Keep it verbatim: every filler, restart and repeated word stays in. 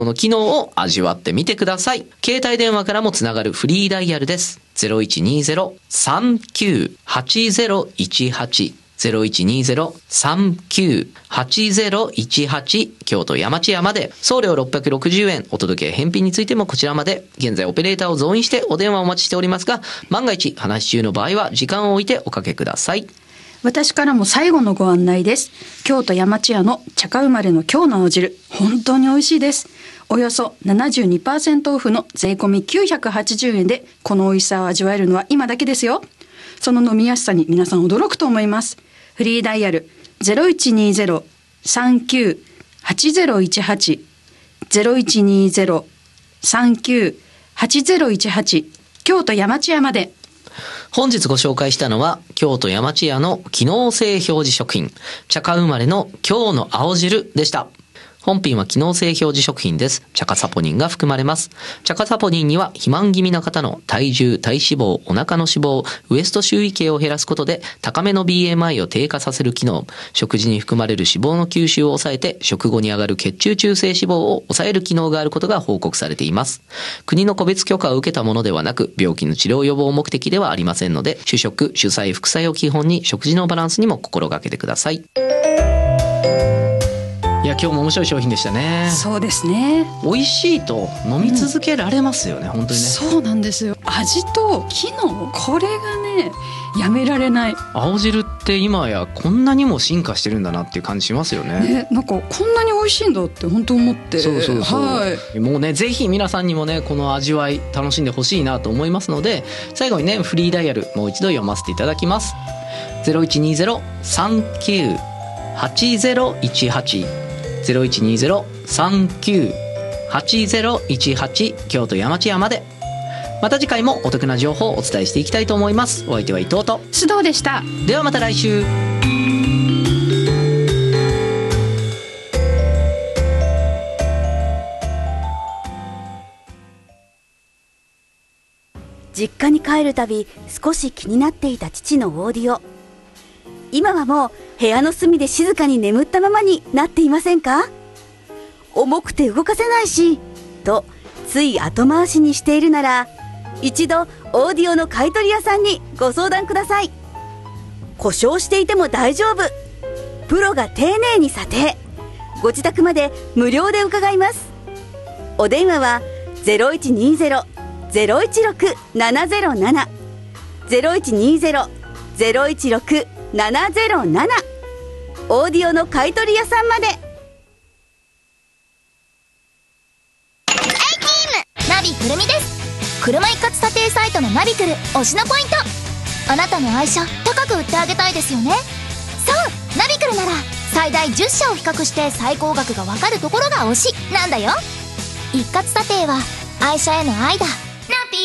この機能を味わってみてください。携帯電話からもつながるフリーダイヤルです。ゼロいちにゼロ さんきゅう はちゼロいちはち ゼロいちにゼロ さんきゅう はちゼロいちはち 京都山千屋まで。送料ろっぴゃくろくじゅうえん。お届け返品についてもこちらまで。現在オペレーターを増員してお電話お待ちしておりますが、万が一話し中の場合は時間を置いておかけください。 私からも最後のご案内です。京都山千屋の茶花生まれの京の青汁、本当に美味しいです。およそ ななじゅうにパーセント オフの税込みきゅうひゃくはちじゅうえんでこの美味しさを味わえるのは今だけですよ。その飲みやすさに皆さん驚くと思います。フリーダイヤル ゼロいちにゼロ さんきゅう はちゼロいちはち ゼロいちにゼロ さんきゅう はちゼロいちはち 京都山千屋まで。 本日ご紹介したのは京都山千屋の機能性表示食品茶花生まれの京の青汁でした。本品は機能性表示食品です。茶化サポニンが含まれます。茶化サポニンには肥満気味な方の体重、体脂肪、お腹の脂肪、ウエスト周囲系を減らすことで高めの ビーエムアイ を低下させる機能、食事に含まれる脂肪の吸収を抑えて食後に上がる血中中性脂肪を抑える機能があることが報告されています。国の個別許可を受けたものではなく、病気の治療予防目的ではありませんので、主食、主菜、副菜を基本に食事のバランスにも心がけてください。いや、今日も面白い商品でしたね。 そうですね。 美味しいと飲み続けられますよね、うん、本当にね。 そうなんですよ。味と機能、これがねやめられない。 青汁って今やこんなにも進化してるんだなっていう感じしますよね。 ね、なんかこんなに美味しいんだって本当思って。 そうそうそう、 はい、 もうね、ぜひ皆さんにもねこの味わい楽しんでほしいなと思いますので、最後にねフリーダイヤルもう一度読ませていただきます。 ゼロいちにゼロ さんきゅう はちゼロいちはち ゼロいちにゼロ さんきゅう はちゼロいちはち 京都山千屋まで。また次回もお得な情報をお伝えしていきたいと思います。お相手は伊藤と須藤でした。 ではまた来週。 実家に帰るたび少し気になっていた父のオーディオ。今はもう部屋の隅で静かに眠ったままになっていませんか？重くて動かせないしとつい後回しにしているなら、一度オーディオの買い取り屋さんにご相談ください。故障していても大丈夫、プロが丁寧に査定、ご自宅まで無料で伺います。お電話は ゼロいちにゼロ ゼロいちろく ななゼロなな ゼロいちにゼロ ゼロいちろく ななゼロなな、オーディオの買い取り屋さんまで。 ナビくるみです。車一括査定サイトのナビくる推しのポイント。あなたの愛車高く売ってあげたいですよね。そう、ナビくるなら最大じゅっしゃを比較して最高額がわかるところが推しなんだよ。一括査定は愛車への愛だ。ナビ